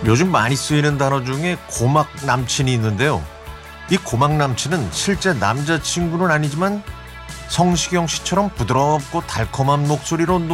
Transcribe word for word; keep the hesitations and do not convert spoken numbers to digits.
요즘 많이 쓰이는 단어 중에 고막 남친이 있는데요. 이 고막 남친은 실제 남자친구는 아니지만 성시경 씨처럼 부드럽고 달콤한 목소리로